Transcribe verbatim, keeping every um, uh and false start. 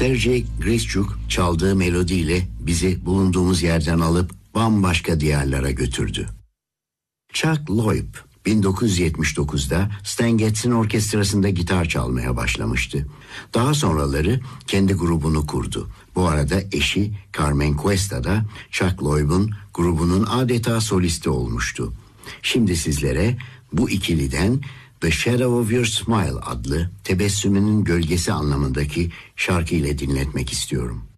Sergey Grischuk çaldığı melodiyle bizi bulunduğumuz yerden alıp bambaşka diyarlara götürdü. Chuck Loeb bin dokuz yüz yetmiş dokuzda Stan Getz'in orkestrasında gitar çalmaya başlamıştı. Daha sonraları kendi grubunu kurdu. Bu arada eşi Carmen Cuesta da Chuck Loeb'un grubunun adeta solisti olmuştu. Şimdi sizlere bu ikiliden The Shadow of Your Smile adlı tebessümünün gölgesi anlamındaki şarkı ile dinletmek istiyorum.